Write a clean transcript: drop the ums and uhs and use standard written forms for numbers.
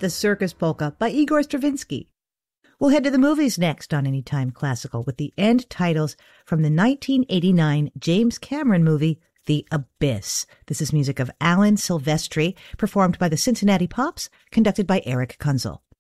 The Circus Polka by Igor Stravinsky. We'll head to the movies next on Anytime Classical with the end titles from the 1989 James Cameron movie, The Abyss. This is music of Alan Silvestri, performed by the Cincinnati Pops, conducted by Eric Kunzel.